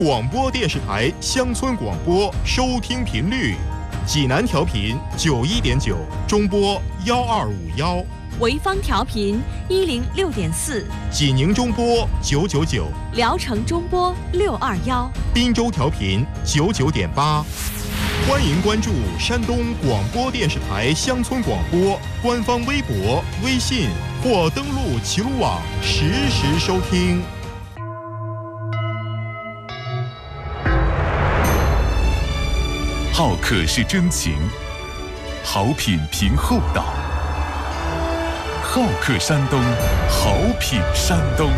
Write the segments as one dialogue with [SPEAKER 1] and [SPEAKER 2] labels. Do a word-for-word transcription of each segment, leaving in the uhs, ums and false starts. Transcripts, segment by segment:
[SPEAKER 1] 广播电视台乡村广播收听频率：济南调频九一点九，中波幺二五幺；
[SPEAKER 2] 潍坊调频一零六点四，
[SPEAKER 1] 济宁中波九九九，
[SPEAKER 2] 聊城中波六二幺，
[SPEAKER 1] 滨州调频九九点八。欢迎关注山东广播电视台乡村广播官方微博、微信或登录齐鲁网实时收听。
[SPEAKER 3] 好客是真情，好品凭厚道。好客山东，好品山东。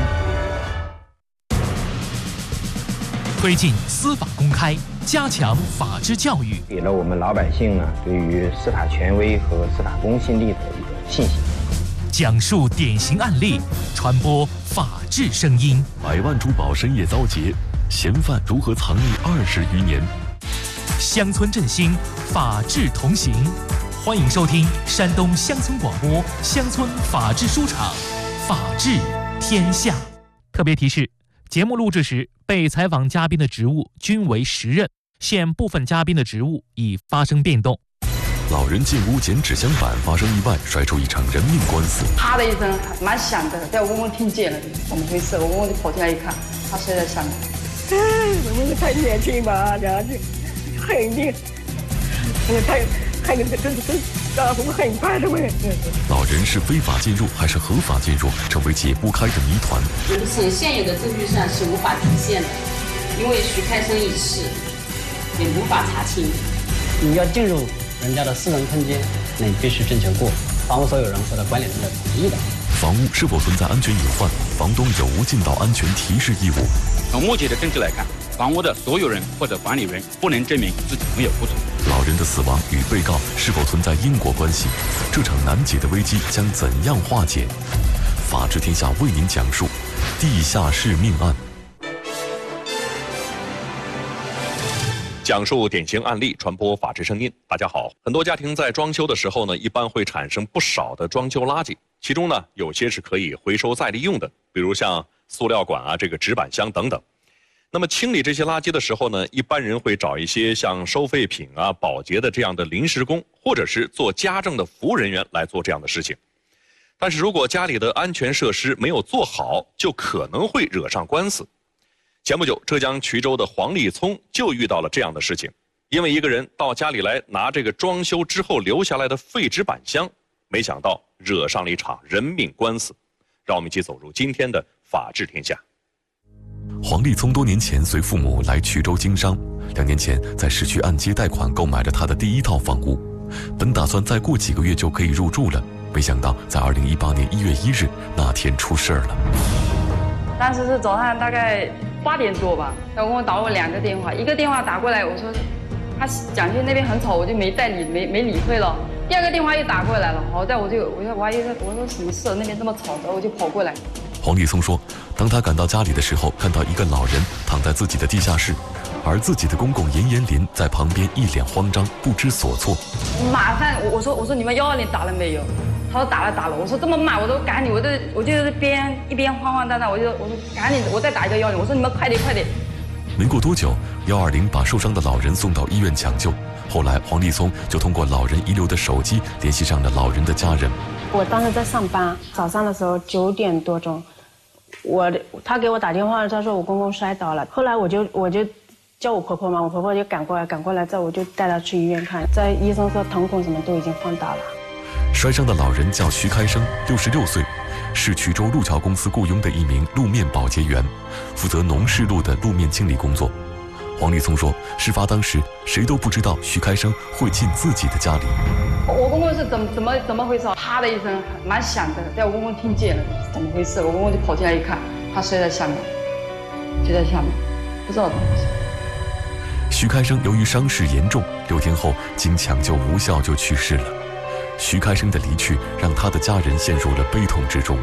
[SPEAKER 4] 推进司法公开，加强法治教育，
[SPEAKER 5] 给了我们老百姓呢对于司法权威和司法公信力的一个信心。
[SPEAKER 4] 讲述典型案例，传播法治声音。
[SPEAKER 6] 百万珠宝深夜遭劫，嫌犯如何藏匿二十余年？
[SPEAKER 4] 乡村振兴，法治同行。欢迎收听山东乡村广播乡村法治书场，法治天下。特别提示：节目录制时，被采访嘉宾的职务均为实任，现部分嘉宾的职务已发生变动。
[SPEAKER 6] 老人进屋捡纸箱板，发生意外，摔出一场人命官司。
[SPEAKER 7] 啪的一声，蛮响的，在我公公听见了，怎么回事？我公公就跑进来一看，他睡在下面。
[SPEAKER 8] 我们太年轻嘛，这样子。很厉害，太太那个真真大风很快的喂。
[SPEAKER 6] 老人是非法进入还是合法进入，成为解不开的谜团。
[SPEAKER 9] 从现有的证据上是无法体现的，因为徐开生已逝，也无法查清。
[SPEAKER 10] 你要进入人家的私人空间，那你必须征求过房屋所有人或者管理人的同意的。
[SPEAKER 6] 房屋是否存在安全隐患？房东有无尽到安全提示义务？
[SPEAKER 11] 从目前的证据来看，房屋的所有人或者管理人不能证明自己没有不存。
[SPEAKER 6] 老人的死亡与被告是否存在因果关系？这场难解的危机将怎样化解？法治天下为您讲述地下室命案，
[SPEAKER 12] 讲述典型案例，传播法治声音。大家好，很多家庭在装修的时候呢，一般会产生不少的装修垃圾，其中呢，有些是可以回收再利用的，比如像塑料管啊、这个纸板箱等等。那么清理这些垃圾的时候呢，一般人会找一些像收废品啊、保洁的这样的临时工，或者是做家政的服务人员来做这样的事情。但是如果家里的安全设施没有做好，就可能会惹上官司。前不久，浙江衢州的黄立聪就遇到了这样的事情，因为一个人到家里来拿这个装修之后留下来的废纸板箱，没想到惹上了一场人命官司。让我们一起走入今天的法治天下。
[SPEAKER 6] 黄立聪多年前随父母来衢州经商，两年前在市区按揭贷款购买了他的第一套房屋，本打算再过几个月就可以入住了，没想到在二零一八年一月一日那天出事了。
[SPEAKER 7] 当时是早上大概八点多吧，老公打我两个电话，一个电话打过来，我说他蒋轩那边很吵，我就没带理没没理会了。第二个电话又打过来了，好在我就我就我还以为我说什么事，那边这么吵的，我就跑过来。
[SPEAKER 6] 黄立聪说，当他赶到家里的时候，看到一个老人躺在自己的地下室，而自己的公公严延林在旁边一脸慌张，不知所措。
[SPEAKER 7] 马上我说我说你们幺二零打了没有？他说打了打了。我说这么慢，我都赶紧，我就我就是边一边慌慌张张，我就我说赶紧我再打一个幺二零，我说你们快点快点。
[SPEAKER 6] 没过多久，幺二零把受伤的老人送到医院抢救。后来黄立聪就通过老人遗留的手机联系上了老人的家人。
[SPEAKER 13] 我当时在上班，早上的时候九点多钟，我他给我打电话，他说我公公摔倒了。后来我就我就叫我婆婆嘛，我婆婆就赶过来，赶过来之后我就带他去医院看，在医生说瞳孔什么都已经放大了。
[SPEAKER 6] 摔伤的老人叫徐开生，六十六岁，是衢州路桥公司雇佣的一名路面保洁员，负责农事路的路面清理工作。黄立聪说，事发当时谁都不知道徐开生会进自己的家里。
[SPEAKER 7] 我公公是怎么怎么怎么回事？啪的一声，蛮响的，在我公公听见了，怎么回事？我公公就跑进来一看，他睡在下面，就在下面，不知道怎么回事。
[SPEAKER 6] 徐开生由于伤势严重，六天后经抢救无效就去世了。徐开生的离去让他的家人陷入了悲痛之中。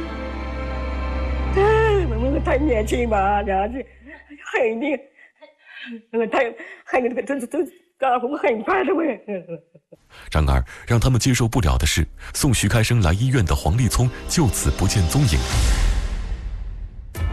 [SPEAKER 8] 我们太年轻嘛，这样子很厉害。那个太很那个真是真大风很快的喂。
[SPEAKER 6] 然而，让他们接受不了的是，送徐开生来医院的黄立聪就此不见踪影。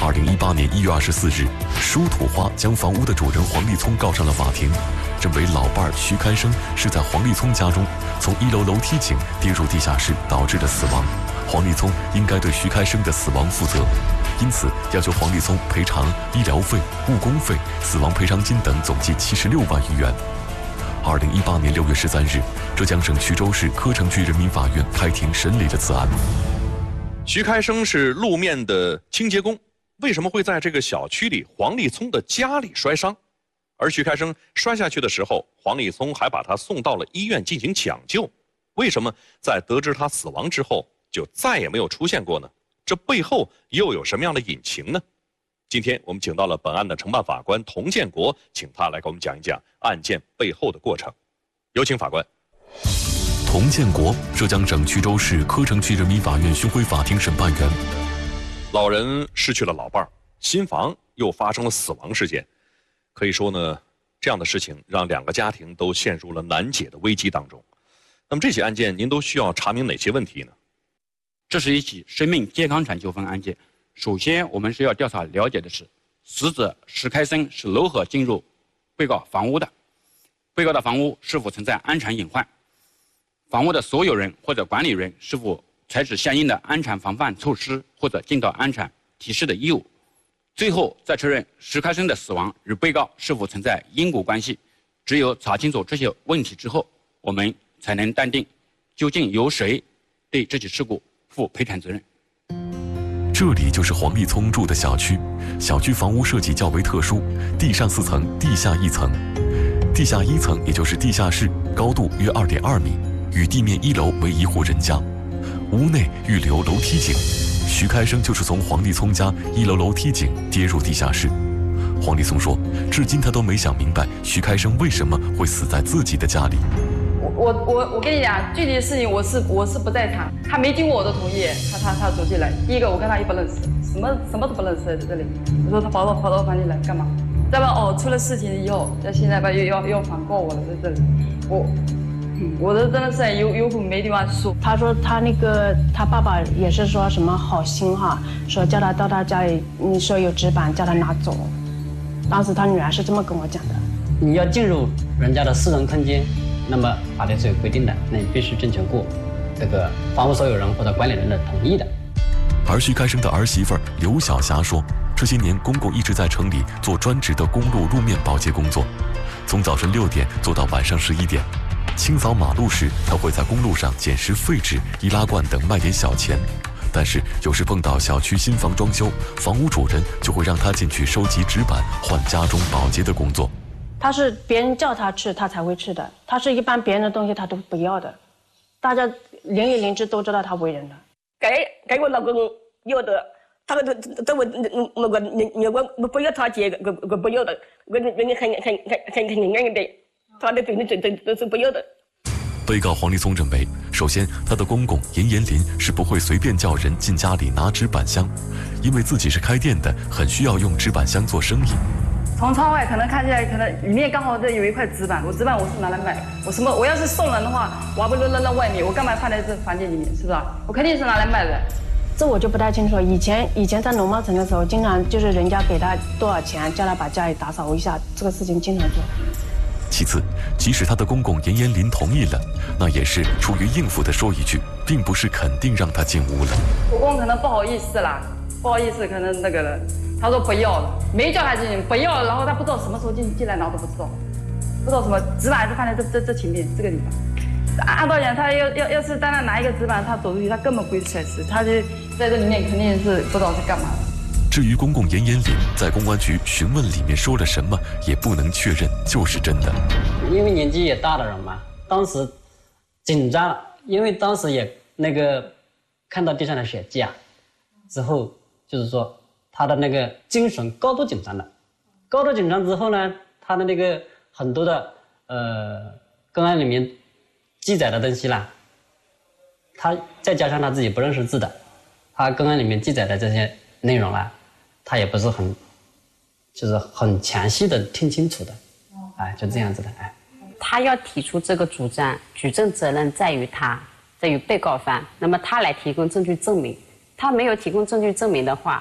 [SPEAKER 6] 二零一八年一月二十四日，舒土花将房屋的主人黄立聪告上了法庭，认为老伴儿徐开生是在黄立聪家中从一楼楼梯井跌入地下室导致的死亡，黄立聪应该对徐开生的死亡负责，因此要求黄立聪赔偿医疗费、误工费、死亡赔偿金等总计七十六万余元。二零一八年六月十三日，浙江省衢州市柯城区人民法院开庭审理了此案。
[SPEAKER 12] 徐开生是路面的清洁工，为什么会在这个小区里黄立聪的家里摔伤？而徐开生摔下去的时候，黄立聪还把他送到了医院进行抢救。为什么在得知他死亡之后就再也没有出现过呢？这背后又有什么样的隐情呢？今天我们请到了本案的承办法官童建国，请他来给我们讲一讲案件背后的过程。有请法官。
[SPEAKER 6] 童建国，浙江省衢州市柯城区人民法院巡回法庭审判员。
[SPEAKER 12] 老人失去了老伴儿，新房又发生了死亡事件，可以说呢，这样的事情让两个家庭都陷入了难解的危机当中。那么这起案件您都需要查明哪些问题呢？
[SPEAKER 11] 这是一起生命健康权纠纷案件。首先，我们需要调查了解的是，死者石开生是如何进入被告房屋的，被告的房屋是否存在安全隐患，房屋的所有人或者管理人是否采取相应的安全防范措施或者尽到安全提示的义务。最后再确认石开生的死亡与被告是否存在因果关系。只有查清楚这些问题之后，我们才能断定究竟由谁对这起事故负赔偿责任。
[SPEAKER 6] 这里就是黄立聪住的小区，小区房屋设计较为特殊，地上四层，地下一层。地下一层也就是地下室，高度约二点二米，与地面一楼为一户人家。屋内预留楼梯井，徐开生就是从黄立聪家一楼楼梯井跌入地下室。黄立聪说，至今他都没想明白徐开生为什么会死在自己的家里。
[SPEAKER 7] 我我我跟你讲，具体的事情我是我是不在场，他没经过我的同意，他他他走进来。第一个我跟他也不认识，什么什么都不认识，在这里。我说他跑到跑到房间来干嘛？再吧哦，出了事情以后，那现在吧又要又反告我了，在这里，我我这真的是有有苦没地方说。
[SPEAKER 13] 他说他那个他爸爸也是说什么好心哈，说叫他到他家里，你说有纸板叫他拿走。当时他女儿是这么跟我讲的。
[SPEAKER 10] 你要进入人家的私人空间，那么法律是有规定的，那你必须征求过这个房屋所有人或者管理人的同意的。
[SPEAKER 6] 而徐开生的儿媳妇刘晓霞说，这些年公公一直在城里做专职的公路路面保洁工作，从早晨六点做到晚上十一点。清扫马路时，他会在公路上捡拾废纸、易拉罐等卖点小钱。但是有时碰到小区新房装修，房屋主人就会让他进去收集纸板，换家中保洁的工作。
[SPEAKER 13] 他是别人叫他吃，他才会吃的。他是一般别人的东西他都不要的，大家邻里邻居都知道他为人的。
[SPEAKER 8] 给给我老公要的，他这这我那个你你我我不要他接，我我不要的，我人家很很很很很硬的，他的嘴里嘴嘴都是不要的。
[SPEAKER 6] 被告黄立聪认为，首先他的公公严延林是不会随便叫人进家里拿纸板箱，因为自己是开店的，很需要用纸板箱做生意。
[SPEAKER 7] 从窗外可能看起来，可能里面刚好这有一块纸板，我纸板我是拿来卖的。我什么？我要是送人的话，我还不如扔到外面，我干嘛放在这房间里面？是不是？我肯定是拿来卖的。
[SPEAKER 13] 这我就不太清楚。以前以前在农贸城的时候，经常就是人家给他多少钱，叫他把家里打扫一下，这个事情经常做。
[SPEAKER 6] 其次，即使他的公公严延林同意了，那也是出于应付的说一句，并不是肯定让他进屋了。
[SPEAKER 7] 我公可能不好意思啦，不好意思，可能那个了。他说不要了，没叫他进去，不要了，然后他不知道什么时候进进来拿都不知道，不知道什么纸板是放在这这这前面这个地方。按道理讲，他要要要是单单拿一个纸板，他走出去，他根本不会出来吃，他就在这里面肯定是不知道是干嘛的。
[SPEAKER 6] 至于公公严延林在公安局询问里面说了什么，也不能确认就是真的。
[SPEAKER 10] 因为年纪也大的人嘛，当时紧张了，因为当时也那个看到地上的血迹啊，之后就是说他的那个精神高度紧张了，高度紧张之后呢，他的那个很多的呃公安里面记载的东西啦，他再加上他自己不认识字的，他公安里面记载的这些内容啊，他也不是很，就是很详细的听清楚的，哎，就这样子的，哎。
[SPEAKER 9] 他要提出这个主张，举证责任在于他，在于被告方。那么他来提供证据证明，他没有提供证据证明的话，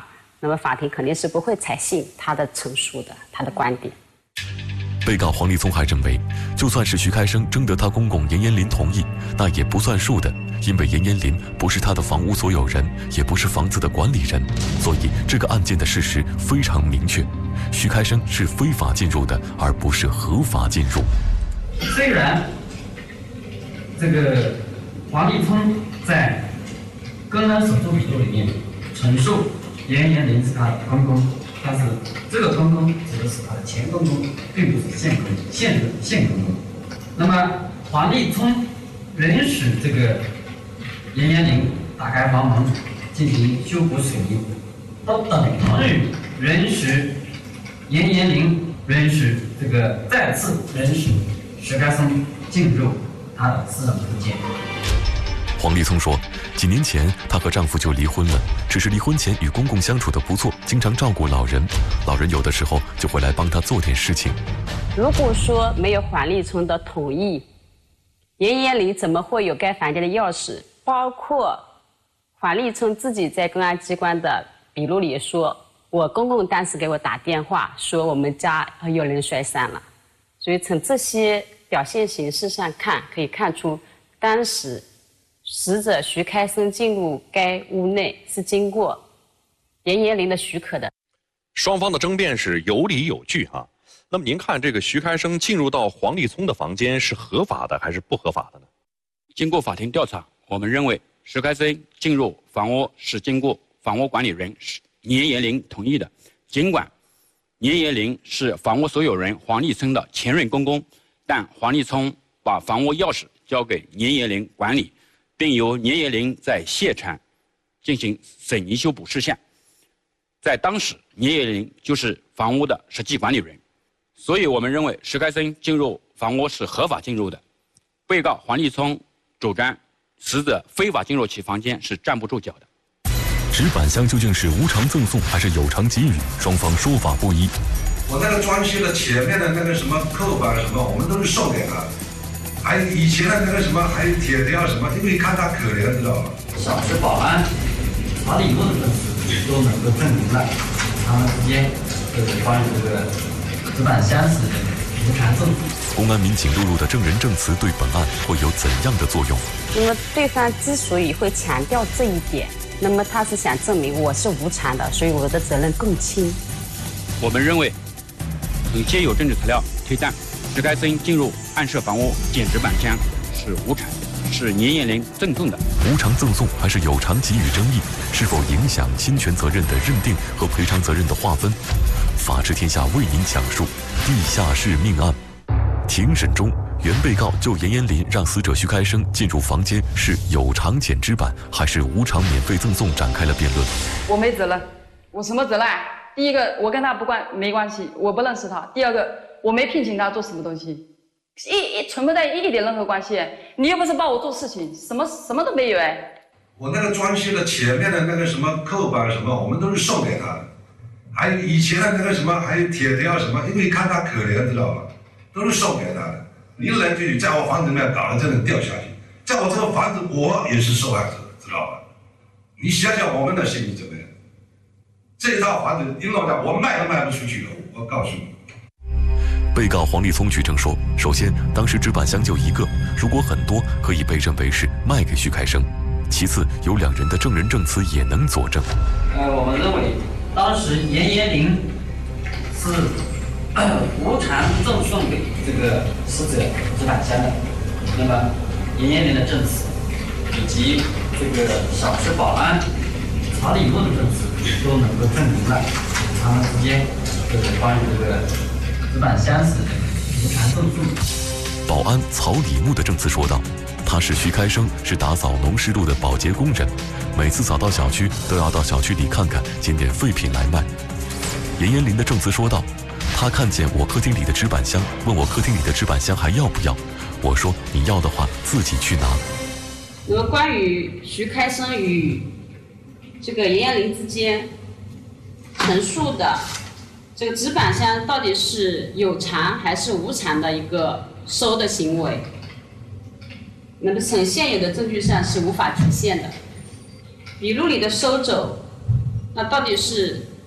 [SPEAKER 9] 那么法庭肯定是不会采信他的陈述的，他的观点。
[SPEAKER 6] 被告黄立聪还认为，就算是徐开生征得他公公严延林同意，那也不算数的，因为严延林不是他的房屋所有人，也不是房子的管理人，所以这个案件的事实非常明确，徐开生是非法进入的，而不是合法进入。
[SPEAKER 14] 虽然这个黄立聪在公安手术笔录里面陈述严延林是他的公公，但是这个公公指的是他的前公公，并不是现公现任现公公。那么黄立聪允许这个严延林打开房门进行修补水泥，都等于允许严延林允许这个再次允许徐开生进入他的私人空间。
[SPEAKER 6] 黄立聪说，几年前她和丈夫就离婚了，只是离婚前与公公相处得不错，经常照顾老人，老人有的时候就会来帮她做点事情。
[SPEAKER 9] 如果说没有黄立聪的同意，严延林怎么会有该房间的钥匙？包括黄立聪自己在公安机关的笔录里说，我公公当时给我打电话说我们家有人摔伤了，所以从这些表现形式上看，可以看出当时死者徐开生进入该屋内是经过严延林的许可的。
[SPEAKER 12] 双方的争辩是有理有据啊。那么您看，这个徐开生进入到黄立聪的房间是合法的还是不合法的呢？
[SPEAKER 11] 经过法庭调查，我们认为徐开生进入房屋是经过房屋管理人严延林同意的。尽管严延林是房屋所有人黄立聪的前任公公，但黄立聪把房屋钥匙交给严延林管理，并由严延林在现场进行水泥修补事项。在当时，严延林就是房屋的实际管理人，所以我们认为徐开生进入房屋是合法进入的。被告黄立聪主张死者非法进入其房间是站不住脚的。
[SPEAKER 6] 纸板箱究竟是无偿赠送还是有偿给予？双方说法不一。
[SPEAKER 15] 我那个装修的前面的那个什么扣板什么，我们都是送给他。还有以前的那个什么，还有铁条什么，因为看他可怜，知道吗？
[SPEAKER 14] 小时保安他的以后的证词都能够证明了他们之间这个关于这个纸板箱是无偿赠送。
[SPEAKER 6] 公安民警录入的证人证词对本案会有怎样的作用？
[SPEAKER 9] 那么对方之所以会强调这一点，那么他是想证明我是无偿的，所以我的责任更轻。
[SPEAKER 11] 我们认为，从现有证据材料推断，徐开生进入暗设房屋捡纸板箱是无偿，是严延林赠送的。
[SPEAKER 6] 无偿赠送还是有偿给予争议，是否影响侵权责任的认定和赔偿责任的划分？法治天下为您讲述地下室命案。庭审中，原被告就严延林让死者徐开生进入房间是有偿捡纸板还是无偿免费赠送展开了辩论。
[SPEAKER 7] 我没责任，我什么责任？第一个，我跟他不关没关系，我不认识他；第二个，我没聘请他做什么东西，一一存不在一点任何关系。你又不是帮我做事情，什么什么都没有哎。
[SPEAKER 15] 我那个装修的前面的那个什么扣板什么，我们都是送给他的。还有以前的那个什么，还有铁条什么，因为看他可怜，知道吧？都是送给他的。你来句在我房子里面搞得真的掉下去，在我这个房子我也是受害者，知道吧？你想想我们的心理怎么样？这套房子因为我卖都卖不出去了，我告诉你。
[SPEAKER 6] 被告黄立聪举证说，首先当时纸板箱就一个，如果很多可以被认为是卖给徐开生。其次，有两人的证人证词也能佐证。
[SPEAKER 14] 呃，我们认为当时严延林是无偿赠送给这个死者纸板箱的。那么严延林的证词以及这个小时保安曹礼木的证词都能够证明了他们之间这个关于这个纸板箱是无偿赠送。
[SPEAKER 6] 保安曹礼木的证词说道，他是徐开生，是打扫农事路的保洁工人，每次扫到小区都要到小区里看看，捡点废品来卖。严延林的证词说道，他看见我客厅里的纸板箱，问我客厅里的纸板箱还要不要，我说你要的话自己去拿。
[SPEAKER 9] 那么关于徐开生与这个严延林之间陈述的这个纸板箱到底是有偿还是无偿的一个收的行为，那么从现有的证据上是无法体现的。笔录里的收走，那到底是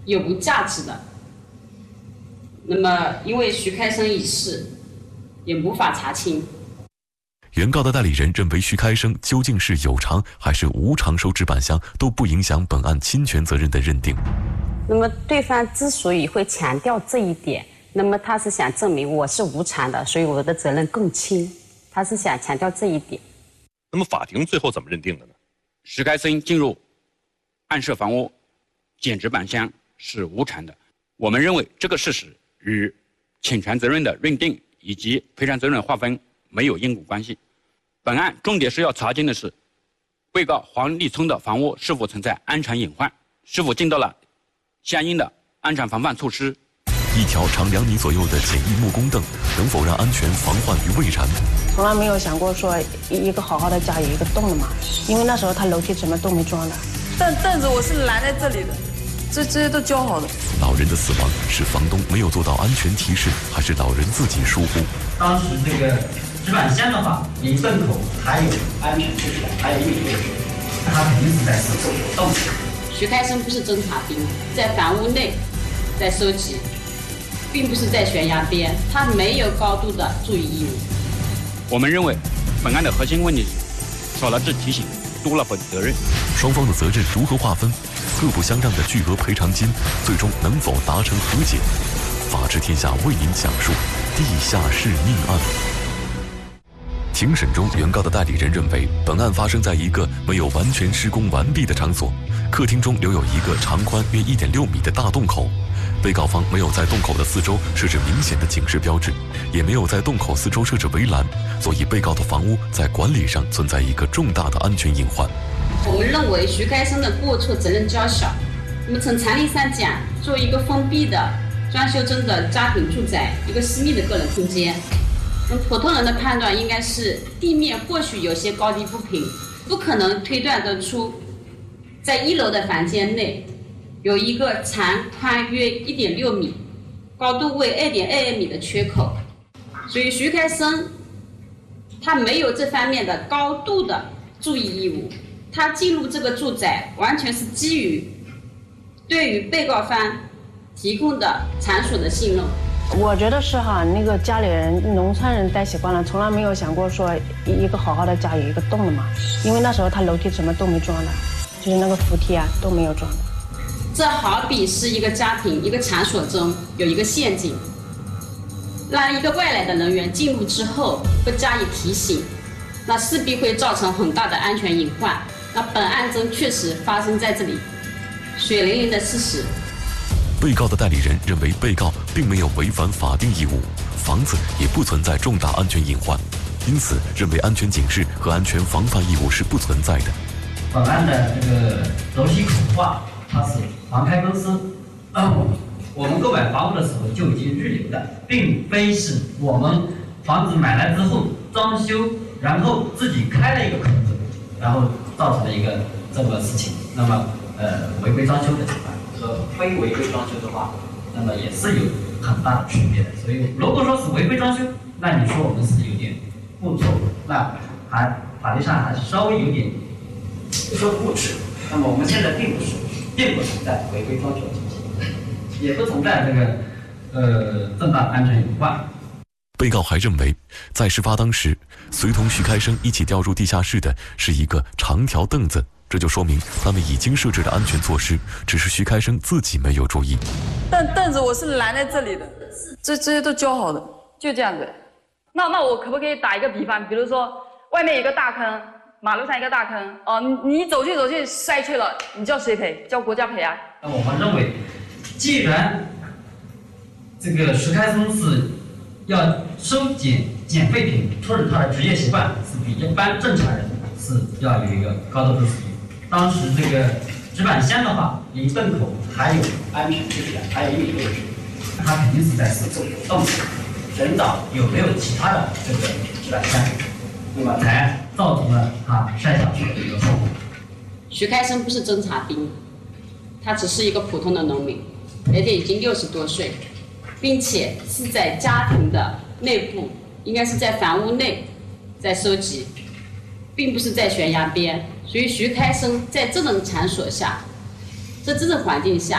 [SPEAKER 9] 有无价值的。那么，因为徐开生已逝，也无法查清。
[SPEAKER 6] 原告的代理人认为，徐开生究竟是有偿还是无偿收纸板箱，都不影响本案侵权责任的认定。
[SPEAKER 9] 那么，对方之所以会强调这一点，那么他是想证明我是无偿的，所以我的责任更轻。他是想强调这一点。
[SPEAKER 12] 那么，法庭最后怎么认定的呢？
[SPEAKER 11] 徐开生进入暗设房屋捡纸板箱是无偿的。我们认为这个事实与侵权责任的认定以及赔偿责任划分没有因果关系。本案重点是要查清的是，被告黄立聪的房屋是否存在安全隐患，是否尽到了相应的安全防范措施。
[SPEAKER 6] 一条长两米左右的简易木工凳，能否让安全防患于未然？
[SPEAKER 13] 从来没有想过说一个好好的家有一个洞的嘛，因为那时候他楼梯什么都没装的。
[SPEAKER 7] 凳凳子我是拦在这里的，这这些都交好的。
[SPEAKER 6] 老人的死亡是房东没有做到安全提示，还是老人自己疏忽？
[SPEAKER 14] 当时这个纸板箱的话，离洞口还有安全距离，还有一米六，他肯定是在施工洞。
[SPEAKER 9] 徐开生不是侦察兵，在房屋内在收集，并不是在悬崖边，他没有高度的注意义务。
[SPEAKER 11] 我们认为，本案的核心问题是少了致提醒，多了本责任。
[SPEAKER 6] 双方的责任如何划分？各不相让的巨额赔偿金，最终能否达成和解？法治天下为您讲述地下室命案。庭审中，原告的代理人认为，本案发生在一个没有完全施工完毕的场所，客厅中留有一个长宽约 一点六米的大洞口。被告方没有在洞口的四周设置明显的警示标志，也没有在洞口四周设置围栏，所以被告的房屋在管理上存在一个重大的安全隐患。
[SPEAKER 9] 我们认为徐开生的过错责任较小。那么从常理上讲，作为一个封闭的装修中的家庭住宅，一个私密的个人空间，那么普通人的判断应该是地面或许有些高低不平，不可能推断得出在一楼的房间内有一个长宽约 一点六米、高度为 二点二二米的缺口，所以徐开生他没有这方面的高度的注意义务。他进入这个住宅完全是基于对于被告方提供的场所的信任。
[SPEAKER 13] 我觉得是哈，那个家里人农村人待习惯了，从来没有想过说一个好好的家有一个洞的嘛，因为那时候他楼梯什么都没装的，就是那个扶梯啊都没有装的。
[SPEAKER 9] 这好比是一个家庭一个场所中有一个陷阱，让一个外来的人员进入之后不加以提醒，那势必会造成很大的安全隐患。那本案中确实发生在这里，血淋淋的事实。
[SPEAKER 6] 被告的代理人认为，被告并没有违反法定义务，房子也不存在重大安全隐患，因此认为安全警示和安全防范义务是不存在的。
[SPEAKER 14] 本案的这个楼梯口话，它是房开公司，嗯，我们购买房屋的时候就已经预留的，并非是我们房子买来之后装修，然后自己开了一个孔子，然后造成了一个这么事情。那么，呃，违规装修的情况和非违规装修的话，那么也是有很大的区别的。所以，如果说是违规装修，那你说我们是有点过错，那还法律上还是稍微有点不说固执。那么我们现在并不是，并不存在违规装修的情形，也不存在这个呃重大安全隐患。
[SPEAKER 6] 被告还认为，在事发当时，随同徐开生一起掉入地下室的是一个长条凳子，这就说明他们已经设置了安全措施，只是徐开生自己没有注意。
[SPEAKER 7] 凳凳子我是拦在这里的，这这些都交好的，就这样子。那那我可不可以打一个比方，比如说外面有个大坑，马路上一个大坑，哦，你你走去走去摔去了，你叫谁赔？叫国家赔啊？
[SPEAKER 14] 那我们认为，既然这个徐开生是要收捡捡废品，或者他的职业习惯是比一般正常人是要有一个高度自识。当时这个纸板箱的话，离洞口还有安全距离，还有一米六距，他肯定是在四周洞寻找有没有其他的这个纸板箱，那么才造成了他摔下去的一个后果。
[SPEAKER 9] 徐开生不是侦察兵，他只是一个普通的农民，而且已经六十多岁。并且是在家庭的内部，应该是在房屋内在收集，并不是在悬崖边。所以徐开生在这种场所下，在这种环境下，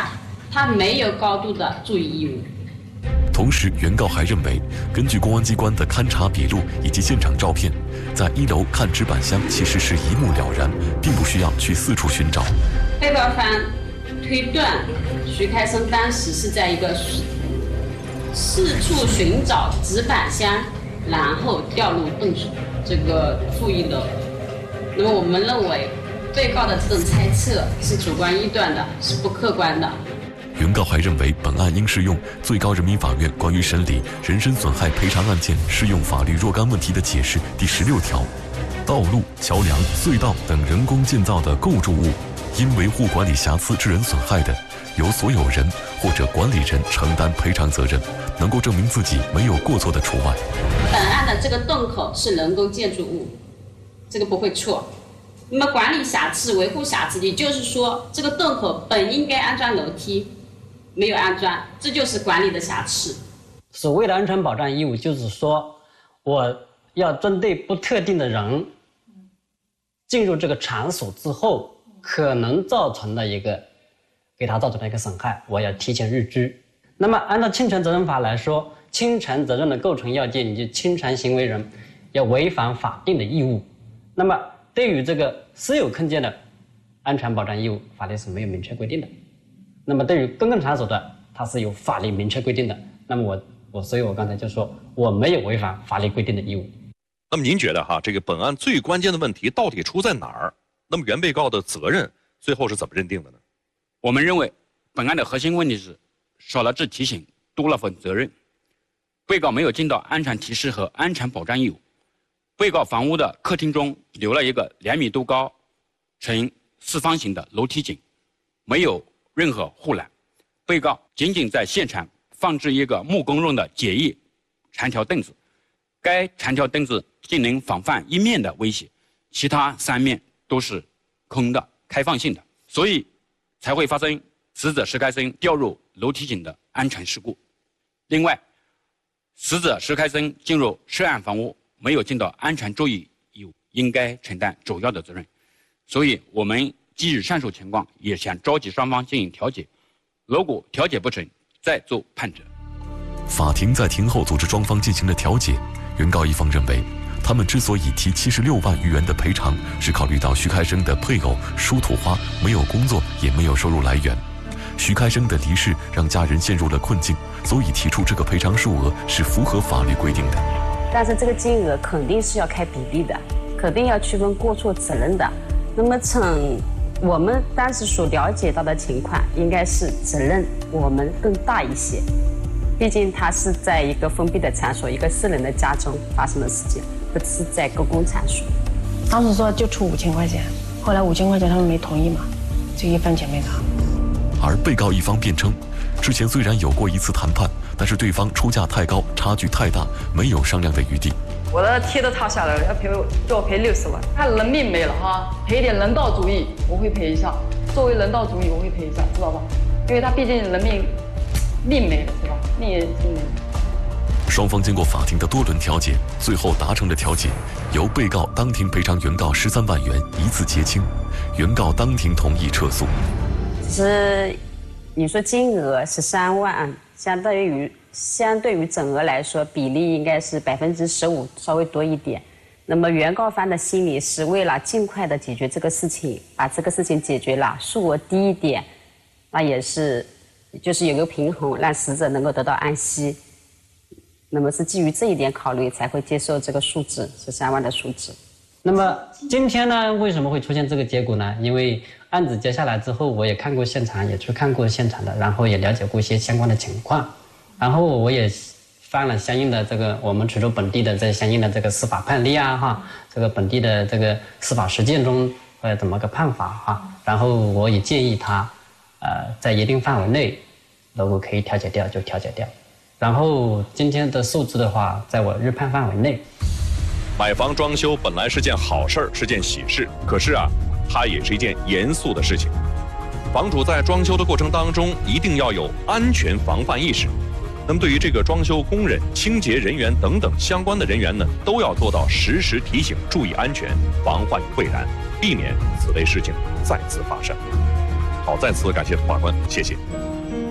[SPEAKER 9] 他没有高度的注意义务。
[SPEAKER 6] 同时，原告还认为，根据公安机关的勘查笔录以及现场照片，在一楼看纸板箱其实是一目了然，并不需要去四处寻找。
[SPEAKER 9] 被告方推断，徐开生当时是在一个四处寻找纸板箱，然后掉入洞口这个负一楼。那么我们认为，被告的这种猜测是主观臆断的，是不客观的。
[SPEAKER 6] 原告还认为，本案应适用最高人民法院关于审理人身损害赔偿案件适用法律若干问题的解释第十六条：道路、桥梁、隧道等人工建造的构筑物，因维护管理瑕疵致人损害的，由所有人或者管理人承担赔偿责任，能够证明自己没有过错的除外。
[SPEAKER 9] 本案的这个洞口是人工建筑物，这个不会错。那么管理瑕疵、维护瑕疵，也就是说，这个洞口本应该安装楼梯，没有安装，这就是管理的瑕疵。
[SPEAKER 10] 所谓的安全保障义务，就是说我要针对不特定的人进入这个场所之后，可能造成的一个给他造成的一个损害，我要提前预知。那么按照侵权责任法来说，侵权责任的构成要件，你就侵权行为人要违反法定的义务。那么对于这个私有空间的安全保障义务，法律是没有明确规定的。那么对于公共场所的，它是有法律明确规定的。那么我我所以我刚才就说我没有违反法律规定的义务。
[SPEAKER 12] 那么您觉得哈，这个本案最关键的问题到底出在哪儿？那么原被告的责任最后是怎么认定的呢？
[SPEAKER 11] 我们认为本案的核心问题是少了字提醒，多了份责任。被告没有尽到安全提示和安全保障义务。被告房屋的客厅中留了一个两米多高、呈四方形的楼梯井，没有任何护栏。被告仅仅在现场放置一个木工用的简易长条凳子，该长条凳子仅能防范一面的威胁，其他三面都是空的、开放性的，所以才会发生死者石开生掉入楼梯井的安全事故。另外，死者石开生进入涉案房屋没有尽到安全注意义务，应该承担主要的责任。所以我们基于上述情况，也想召集双方进行调解，如果调解不成，再做判决。
[SPEAKER 6] 法庭在庭后组织双方进行了调解，原告一方认为，他们之所以提七十六万余元的赔偿，是考虑到徐开生的配偶舒土花没有工作，也没有收入来源。徐开生的离世让家人陷入了困境，所以提出这个赔偿数额是符合法律规定的。
[SPEAKER 9] 但是这个金额肯定是要开比例的，肯定要区分过错责任的。那么从我们当时所了解到的情况，应该是责任我们更大一些。毕竟他是在一个封闭的场所，一个私人的家中发生的事情，不是在公共场所。
[SPEAKER 13] 当时说就出五千块钱，后来五千块钱他们没同意嘛，就一分钱没拿。
[SPEAKER 6] 而被告一方辩称，之前虽然有过一次谈判，但是对方出价太高，差距太大，没有商量的余地。
[SPEAKER 7] 我的贴都塌下来了，要赔我给我赔六十万，他人命没了哈，赔一点人道主义我会赔一下，作为人道主义我会赔一下，知道吧？因为他毕竟人命命没了，是吧？命也命没了。
[SPEAKER 6] 双方经过法庭的多轮调解，最后达成了调解，由被告当庭赔偿原告十三万元，一次结清。原告当庭同意撤诉。
[SPEAKER 9] 只是你说金额十三万，相对于相对于整额来说，比例应该是百分之十五，稍微多一点。那么原告方的心理是为了尽快的解决这个事情，把这个事情解决了，数额低一点，那也是就是有个平衡，让死者能够得到安息。那么是基于这一点考虑，才会接受这个数字十三万的数字。
[SPEAKER 10] 那么今天呢，为什么会出现这个结果呢？因为案子接下来之后，我也看过现场，也去看过现场的，然后也了解过一些相关的情况，然后我也翻了相应的这个我们衢州本地的这相应的这个司法判例啊哈，这个本地的这个司法实践中呃怎么个判法哈，然后我也建议他呃在一定范围内，如果可以调解掉就调解掉。然后今天的数字的话，在我预判范围内。
[SPEAKER 12] 买房装修本来是件好事儿，是件喜事，可是啊，它也是一件严肃的事情。房主在装修的过程当中，一定要有安全防范意识。那么对于这个装修工人、清洁人员等等相关的人员呢，都要做到实时提醒，注意安全，防患于未然，避免此类事情再次发生。好，再次感谢法官，谢谢。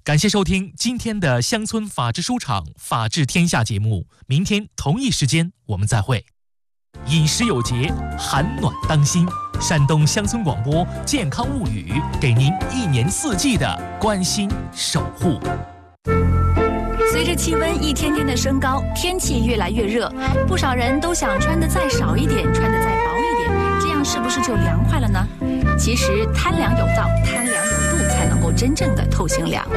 [SPEAKER 4] 感谢收听今天的乡村法治书场法治天下节目，明天同一时间我们再会。饮食有节，寒暖当心。山东乡村广播健康物语，给您一年四季的关心守护。
[SPEAKER 16] 随着气温一天天的升高，天气越来越热，不少人都想穿得再少一点，穿得再薄一点，这样是不是就凉快了呢？其实贪凉有道，贪凉有度，才能够真正的透心凉。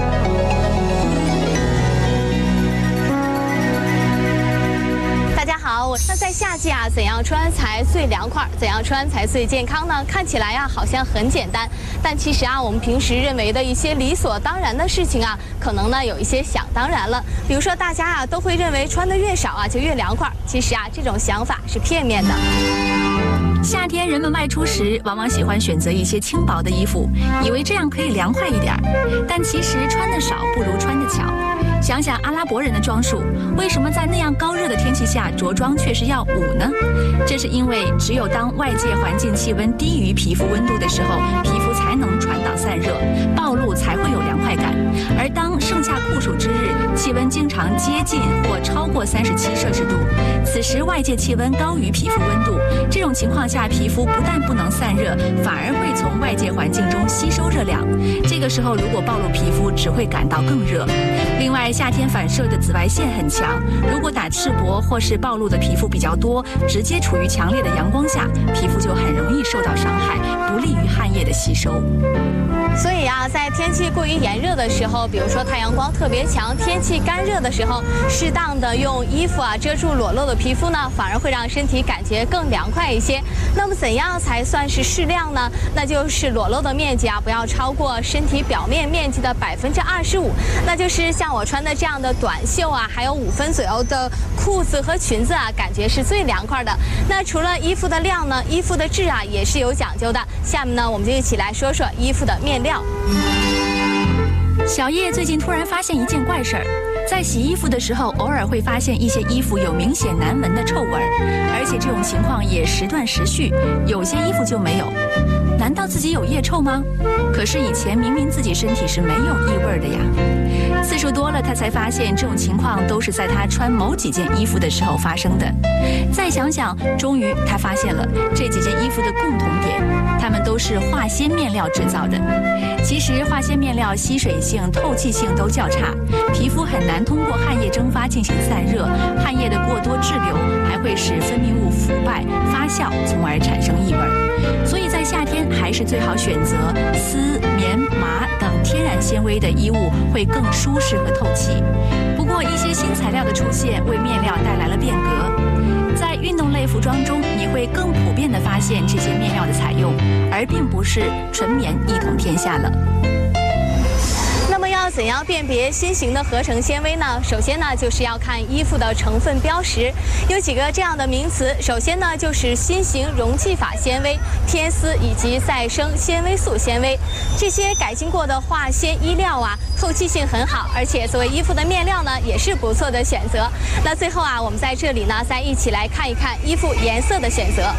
[SPEAKER 17] 大家好，我那在夏季啊，怎样穿才最凉快？怎样穿才最健康呢？看起来呀、啊，好像很简单，但其实啊，我们平时认为的一些理所当然的事情啊，可能呢有一些想当然了。比如说，大家啊都会认为穿得越少啊就越凉快，其实啊这种想法是片面的。
[SPEAKER 16] 夏天人们外出时，往往喜欢选择一些轻薄的衣服，以为这样可以凉快一点，但其实穿得少不如穿得巧。想想阿拉伯人的装束，为什么在那样高热的天气下着装却是要捂呢？这是因为只有当外界环境气温低于皮肤温度的时候，皮肤才能传导散热，暴露才会有凉快感。而当盛夏酷暑之日，气温经常接近或超过三十七摄氏度，此时外界气温高于皮肤温度，这种情况下，皮肤不但不能散热，反而会从外界环境中吸收热量。这个时候如果暴露皮肤，只会感到更热。另外，夏天反射的紫外线很强，如果打赤膊或是暴露的皮肤比较多，直接处于强烈的阳光下，皮肤就很容易受到伤害，不利于汗液的吸收。
[SPEAKER 17] 所以啊，在天气过于炎热的时候，比如说太阳光特别强，天气干热的时候，适当的用衣服啊遮住裸露的皮肤呢，反而会让身体感觉更凉快一些。那么怎样才算是适量呢？那就是裸露的面积啊不要超过身体表面面积的百分之二十五，那就是像我穿的这样的短袖啊，还有五分左右的裤子和裙子啊，感觉是最凉快的。那除了衣服的量呢，衣服的质啊也是有讲究的。下面呢，我们就一起来说说衣服的面料。
[SPEAKER 16] 小叶最近突然发现一件怪事儿，在洗衣服的时候，偶尔会发现一些衣服有明显难闻的臭味儿，而且这种情况也时断时续，有些衣服就没有。难道自己有腋臭吗？可是以前明明自己身体是没有异味的呀。次数多了，他才发现这种情况都是在他穿某几件衣服的时候发生的。再想想，终于他发现了这几件衣服的共同点，它们都是化纤面料制造的。其实化纤面料吸水性、透气性都较差，皮肤很难通过汗液蒸发进行散热，汗液的过多滞留还会使分泌物腐败发酵，从而产生异味。所以在夏天还是最好选择丝、棉、麻等天然纤维的衣物，会更舒适和透气。不过一些新材料的出现为面料带来了变革，在运动类服装中，你会更普遍地发现这些面料的采用，而并不是纯棉一统天下了。
[SPEAKER 17] 那么要怎样辨别新型的合成纤维呢？首先呢，就是要看衣服的成分标识，有几个这样的名词。首先呢，就是新型溶剂法纤维、天丝以及再生纤维素纤维，这些改进过的化纤衣料啊，透气性很好，而且作为衣服的面料呢，也是不错的选择。那最后啊，我们在这里呢，再一起来看一看衣服颜色的选择。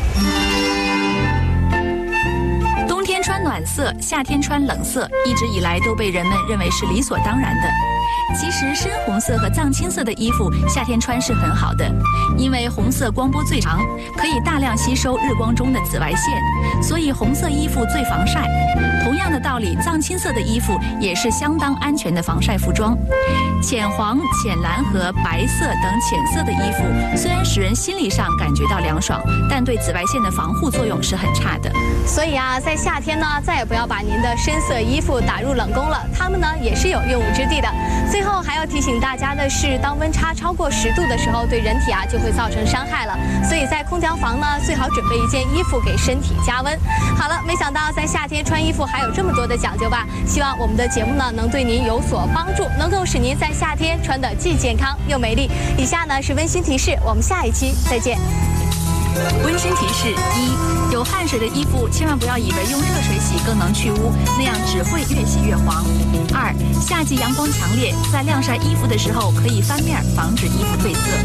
[SPEAKER 16] 冬天穿暖色，夏天穿冷色，一直以来都被人们认为是理所当然的。其实深红色和藏青色的衣服夏天穿是很好的，因为红色光波最长，可以大量吸收日光中的紫外线，所以红色衣服最防晒。同样的道理，藏青色的衣服也是相当安全的防晒服装。浅黄、浅蓝和白色等浅色的衣服虽然使人心理上感觉到凉爽，但对紫外线的防护作用是很差的。
[SPEAKER 17] 所以啊，在夏天呢，再也不要把您的深色衣服打入冷宫了，它们呢也是有用武之地的。最后还要提醒大家的是，当温差超过十度的时候，对人体啊就会造成伤害了。所以在空调房呢，最好准备一件衣服给身体加温。好了，没想到在夏天穿衣服还有这么多的讲究吧？希望我们的节目呢能对您有所帮助，能够使您在夏天穿得既健康又美丽。以下呢是温馨提示，我们下一期再见。
[SPEAKER 16] 温馨提示：一、有汗水的衣服千万不要以为用热水洗更能去污，那样只会越洗越黄。二、夏季阳光强烈，在晾晒衣服的时候可以翻面，防止衣服褪色。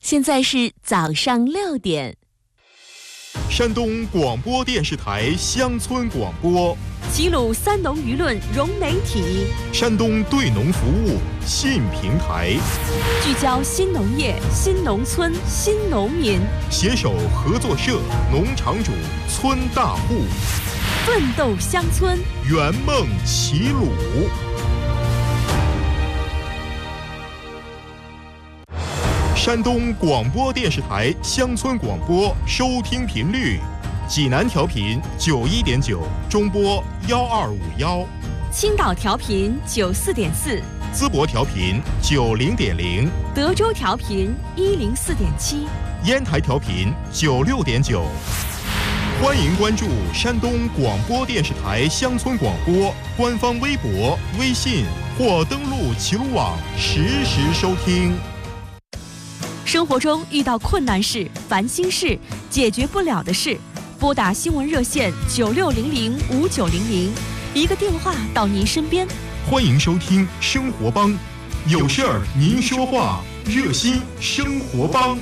[SPEAKER 2] 现在是早上六点。
[SPEAKER 1] 山东广播电视台乡村广播，
[SPEAKER 2] 齐鲁三农舆论融媒体，
[SPEAKER 1] 山东对农服务新平台，
[SPEAKER 2] 聚焦新农业、新农村、新农民，
[SPEAKER 1] 携手合作社、农场主、村大户，
[SPEAKER 2] 奋斗乡村，
[SPEAKER 1] 圆梦齐鲁。山东广播电视台乡村广播收听频率：济南调频九一点九，中波幺二五幺；
[SPEAKER 2] 青岛调频九四点四，
[SPEAKER 1] 淄博调频九零点零，
[SPEAKER 2] 德州调频一零四点七，
[SPEAKER 1] 烟台调频九六点九。欢迎关注山东广播电视台乡村广播官方微博、微信或登录齐鲁网实时收听。
[SPEAKER 2] 生活中遇到困难事、烦心事、解决不了的事，拨打新闻热线九六零零五九零零，一个电话到您身边。
[SPEAKER 1] 欢迎收听生活帮，有事儿您说话，热心生活帮。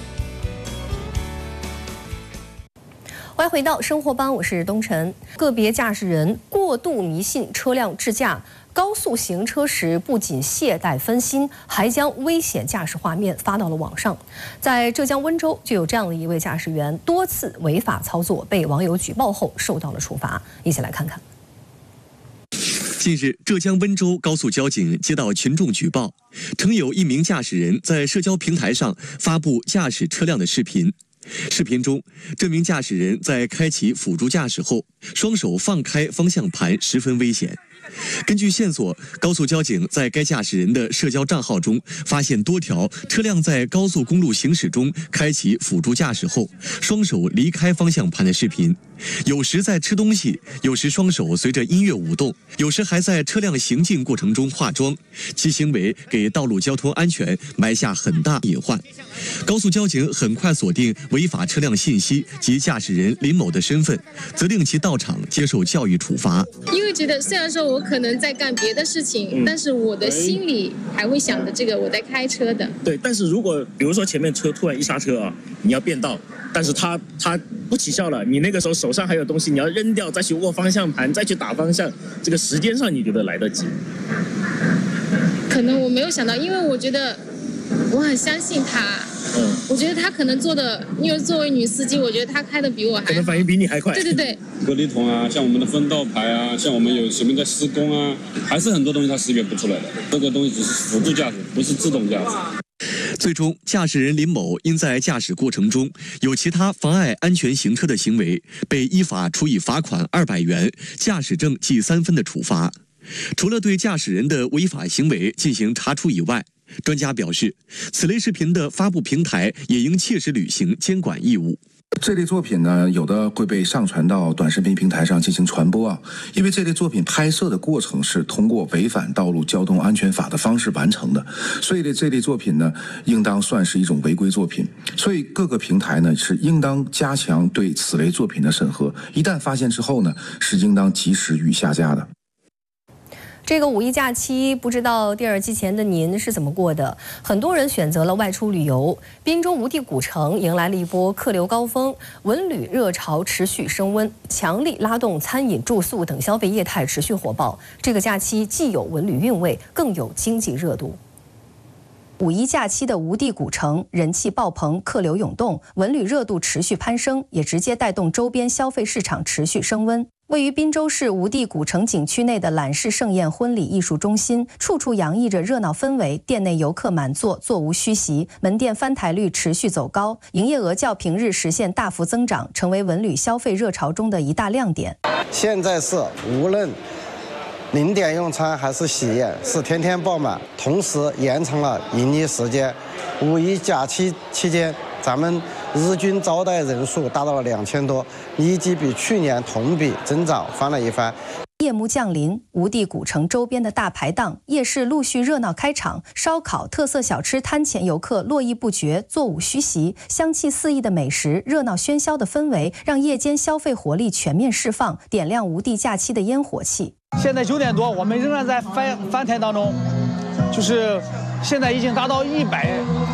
[SPEAKER 18] 欢迎回到生活帮，我是东晨。个别驾驶人过度迷信车辆智驾，高速行车时不仅懈怠分心，还将危险驾驶画面发到了网上。在浙江温州，就有这样的一位驾驶员多次违法操作，被网友举报后受到了处罚。一起来看看。
[SPEAKER 19] 近日，浙江温州高速交警接到群众举报，称有一名驾驶人在社交平台上发布驾驶车辆的视频。视频中，这名驾驶人在开启辅助驾驶后，双手放开方向盘，十分危险。根据线索，高速交警在该驾驶人的社交账号中发现多条车辆在高速公路行驶中开启辅助驾驶后，双手离开方向盘的视频。有时在吃东西，有时双手随着音乐舞动，有时还在车辆行进过程中化妆，其行为给道路交通安全埋下很大隐患。高速交警很快锁定违法车辆信息及驾驶人林某的身份，责令其到场接受教育处罚。
[SPEAKER 20] 因为觉得虽然说我可能在干别的事情，嗯、但是我的心里还会想着这个我在开车的。
[SPEAKER 21] 对，但是如果比如说前面车突然一刹车啊，你要变道，但是他他不起效了，你那个时候手上还有东西，你要扔掉，再去握方向盘，再去打方向，这个时间上你觉得来得及？
[SPEAKER 20] 可能我没有想到，因为我觉得我很相信他。嗯，我觉得他可能做的，因为作为女司机，我觉得他开的比我还好，
[SPEAKER 21] 可能反应比你还快。
[SPEAKER 20] 对对对，
[SPEAKER 22] 隔离筒啊，像我们的分道牌啊，像我们有什么在施工啊，还是很多东西它识别不出来的。这个东西只是辅助驾驶，不是自动驾驶。
[SPEAKER 19] 最终，驾驶人林某因在驾驶过程中有其他妨碍安全行车的行为，被依法处以罚款二百元、驾驶证记三分的处罚。除了对驾驶人的违法行为进行查处以外，专家表示，此类视频的发布平台也应切实履行监管义务。
[SPEAKER 23] 这类作品呢，有的会被上传到短视频平台上进行传播啊，因为这类作品拍摄的过程是通过违反道路交通安全法的方式完成的，所以呢，这类作品呢，应当算是一种违规作品。所以各个平台呢，是应当加强对此类作品的审核，一旦发现之后呢，是应当及时予以下架的。
[SPEAKER 18] 这个五一假期，不知道电视机前的您是怎么过的？很多人选择了外出旅游。滨州吴地古城迎来了一波客流高峰，文旅热潮持续升温，强力拉动餐饮、住宿等消费业态持续火爆。这个假期既有文旅韵味，更有经济热度。五一假期的吴地古城人气爆棚，客流涌动，文旅热度持续攀升，也直接带动周边消费市场持续升温。位于滨州市吴地古城景区内的揽世盛宴婚礼艺术中心，处处洋溢着热闹氛围，店内游客满座，座无虚席，门店翻台率持续走高，营业额较平日实现大幅增长，成为文旅消费热潮中的一大亮点。
[SPEAKER 24] 现在是无论零点用餐还是喜宴，是天天爆满，同时延长了营业时间。五一假期期间，咱们日均招待人数达到了两千多，立即比去年同比增长翻了一番。
[SPEAKER 18] 夜幕降临，吴地古城周边的大排档、夜市陆续热闹开场，烧烤、特色小吃摊前游客络绎不绝，座无虚席，香气四溢的美食、热闹喧嚣的氛围，让夜间消费活力全面释放，点亮吴地假期的烟火气。
[SPEAKER 25] 现在九点多，我们仍然在翻翻台当中，就是现在已经达到一百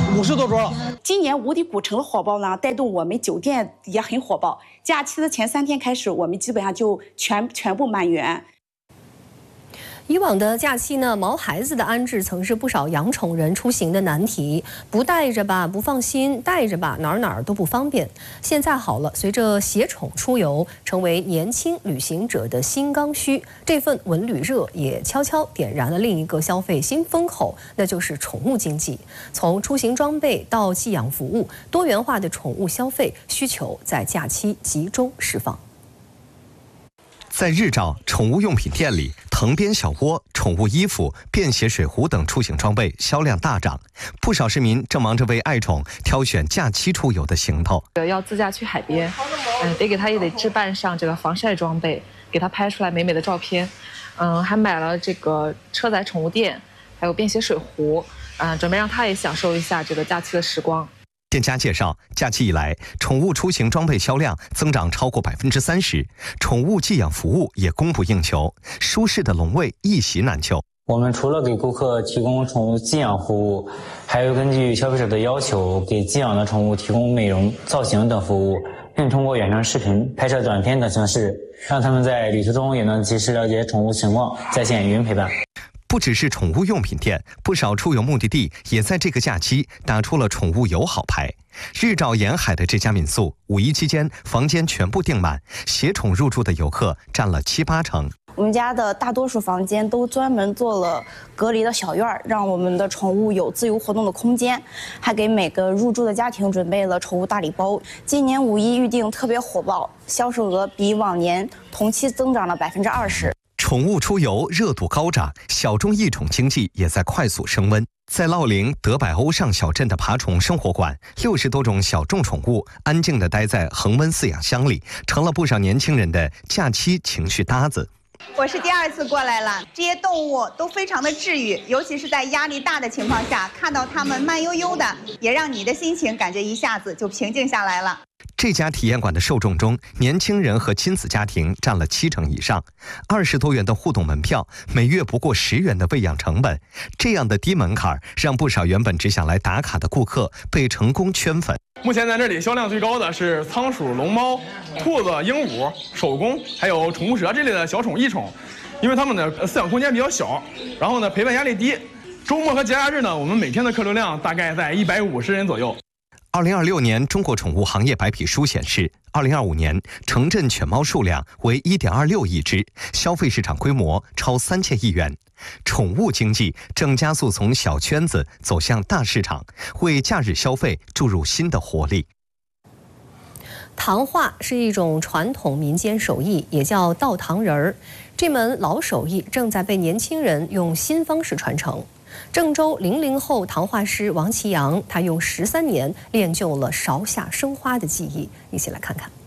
[SPEAKER 3] 五十多桌了。
[SPEAKER 5] 今年无敌古城的火爆呢，带动我们酒店也很火爆。假期的前三天开始，我们基本上就全全部满员。
[SPEAKER 18] 以往的假期呢，毛孩子的安置曾是不少养宠人出行的难题，不带着吧不放心，带着吧哪儿哪儿都不方便。现在好了，随着携宠出游成为年轻旅行者的新刚需，这份文旅热也悄悄点燃了另一个消费新风口，那就是宠物经济。从出行装备到寄养服务，多元化的宠物消费需求在假期集中释放。
[SPEAKER 8] 在日照宠物用品店里，藤编小窝、宠物衣服、便携水壶等出行装备销量大涨，不少市民正忙着为爱宠挑选假期出游的行头。
[SPEAKER 15] 要自驾去海边，嗯，得给它也得置办上这个防晒装备，给它拍出来美美的照片。嗯，还买了这个车载宠物垫，还有便携水壶，嗯，准备让它也享受一下这个假期的时光。
[SPEAKER 8] 店家介绍，假期以来，宠物出行装备销量增长超过百分之三十，宠物寄养服务也供不应求，舒适的笼位一席难求。
[SPEAKER 25] 我们除了给顾客提供宠物寄养服务，还有根据消费者的要求，给寄养的宠物提供美容、造型等服务，并通过远程视频、拍摄短片等形式，让他们在旅途中也能及时了解宠物情况，在线语音陪伴。
[SPEAKER 8] 不只是宠物用品店，不少出游目的地也在这个假期打出了宠物友好牌。日照沿海的这家民宿，五一期间房间全部订满，携宠入住的游客占了七八成。
[SPEAKER 5] 我们家的大多数房间都专门做了隔离的小院儿，让我们的宠物有自由活动的空间，还给每个入住的家庭准备了宠物大礼包。今年五一预订特别火爆，销售额比往年同期增长了百分之二十。
[SPEAKER 8] 宠物出游热度高涨，小众异宠经济也在快速升温。在乐陵德百欧上小镇的爬宠生活馆，六十多种小众宠物安静地待在恒温饲养箱里，成了不少年轻人的假期情绪搭子。
[SPEAKER 26] 我是第二次过来了，这些动物都非常的治愈，尤其是在压力大的情况下，看到它们慢悠悠的，也让你的心情感觉一下子就平静下来了。
[SPEAKER 8] 这家体验馆的受众中，年轻人和亲子家庭占了七成以上。二十多元的互动门票，每月不过十元的喂养成本，这样的低门槛让不少原本只想来打卡的顾客被成功圈粉。
[SPEAKER 27] 目前在这里销量最高的是仓鼠、龙猫、兔子、鹦鹉、手工，还有宠物蛇这类的小宠异宠，因为它们的饲养空间比较小，然后呢陪伴压力低。周末和节假日呢，我们每天的客流量大概在一百五十人左右。
[SPEAKER 8] 二零二六年中国宠物行业白皮书显示，二零二五年城镇犬猫数量为一点二六亿只，消费市场规模超三千亿元。宠物经济正加速从小圈子走向大市场，为假日消费注入新的活力。糖画是一种传统民间手艺，也叫倒糖人儿。这门老手艺正在被年轻人用新方式传承。 郑州零零后糖画师王其阳，他用十三年练就了勺下生花的技艺。一起来看看。